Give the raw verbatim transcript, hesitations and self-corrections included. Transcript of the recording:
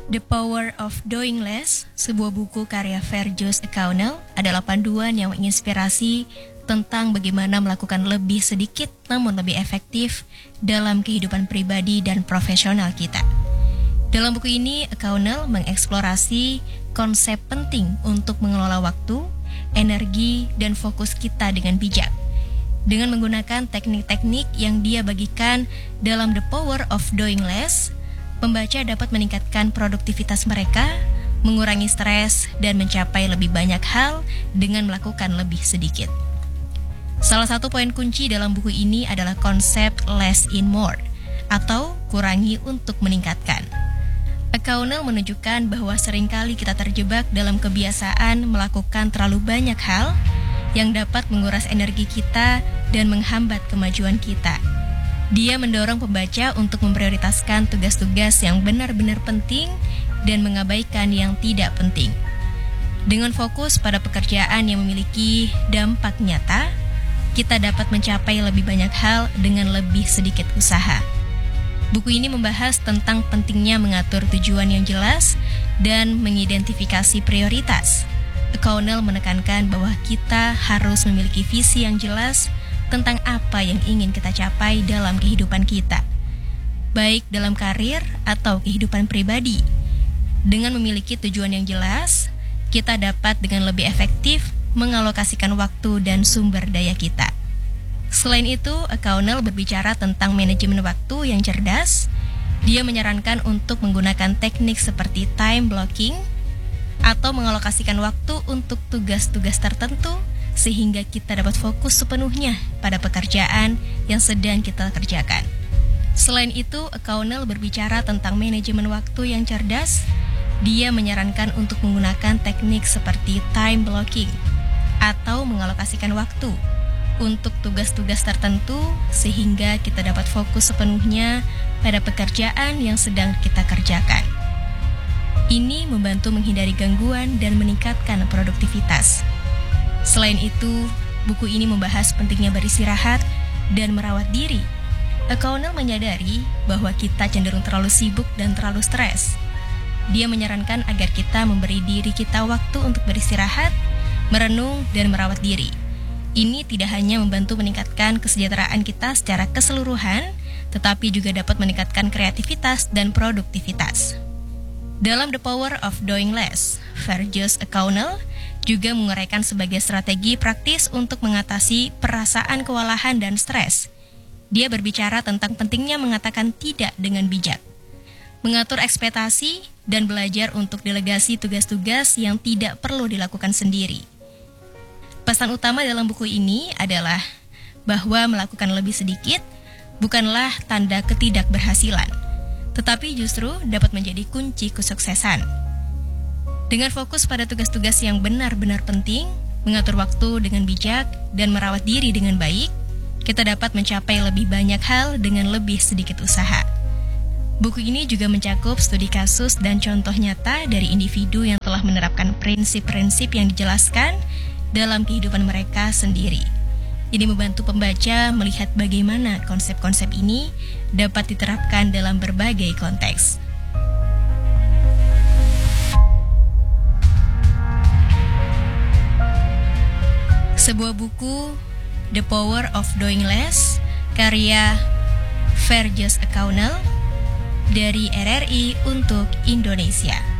The Power of Doing Less, sebuah buku karya Fergus O'Connell, adalah panduan yang menginspirasi tentang bagaimana melakukan lebih sedikit namun lebih efektif dalam kehidupan pribadi dan profesional kita. Dalam buku ini, O'Connell mengeksplorasi konsep penting untuk mengelola waktu, energi, dan fokus kita dengan bijak. Dengan menggunakan teknik-teknik yang dia bagikan dalam The Power of Doing Less, pembaca dapat meningkatkan produktivitas mereka, mengurangi stres, dan mencapai lebih banyak hal dengan melakukan lebih sedikit. Salah satu poin kunci dalam buku ini adalah konsep less in more, atau kurangi untuk meningkatkan. O'Connell menunjukkan bahwa seringkali kita terjebak dalam kebiasaan melakukan terlalu banyak hal yang dapat menguras energi kita dan menghambat kemajuan kita. Dia mendorong pembaca untuk memprioritaskan tugas-tugas yang benar-benar penting dan mengabaikan yang tidak penting. Dengan fokus pada pekerjaan yang memiliki dampak nyata, kita dapat mencapai lebih banyak hal dengan lebih sedikit usaha. Buku ini membahas tentang pentingnya mengatur tujuan yang jelas dan mengidentifikasi prioritas. O'Connell menekankan bahwa kita harus memiliki visi yang jelas tentang apa yang ingin kita capai dalam kehidupan kita, baik dalam karir atau kehidupan pribadi. Dengan memiliki tujuan yang jelas, kita dapat dengan lebih efektif mengalokasikan waktu dan sumber daya kita. Selain itu, O'Connell berbicara tentang manajemen waktu yang cerdas. Dia menyarankan untuk menggunakan teknik seperti time blocking atau mengalokasikan waktu untuk tugas-tugas tertentu sehingga kita dapat fokus sepenuhnya pada pekerjaan yang sedang kita kerjakan. Selain itu, O'Connell berbicara tentang manajemen waktu yang cerdas. Dia menyarankan untuk menggunakan teknik seperti time blocking atau mengalokasikan waktu untuk tugas-tugas tertentu sehingga kita dapat fokus sepenuhnya pada pekerjaan yang sedang kita kerjakan. Ini membantu menghindari gangguan dan meningkatkan produktivitas. Selain itu, buku ini membahas pentingnya beristirahat dan merawat diri. O'Connell menyadari bahwa kita cenderung terlalu sibuk dan terlalu stres. Dia menyarankan agar kita memberi diri kita waktu untuk beristirahat, merenung, dan merawat diri. Ini tidak hanya membantu meningkatkan kesejahteraan kita secara keseluruhan, tetapi juga dapat meningkatkan kreativitas dan produktivitas. Dalam The Power of Doing Less, Fergus O'Connell juga menguraikan sebagai strategi praktis untuk mengatasi perasaan kewalahan dan stres. Dia berbicara tentang pentingnya mengatakan tidak dengan bijak, mengatur ekspektasi, dan belajar untuk delegasi tugas-tugas yang tidak perlu dilakukan sendiri. Pesan utama dalam buku ini adalah bahwa melakukan lebih sedikit bukanlah tanda ketidakberhasilan, tetapi justru dapat menjadi kunci kesuksesan. Dengan fokus pada tugas-tugas yang benar-benar penting, mengatur waktu dengan bijak, dan merawat diri dengan baik, kita dapat mencapai lebih banyak hal dengan lebih sedikit usaha. Buku ini juga mencakup studi kasus dan contoh nyata dari individu yang telah menerapkan prinsip-prinsip yang dijelaskan dalam kehidupan mereka sendiri. Ini membantu pembaca melihat bagaimana konsep-konsep ini dapat diterapkan dalam berbagai konteks. Sebuah buku, The Power of Doing Less, karya Fergus O'Connell dari R R I untuk Indonesia.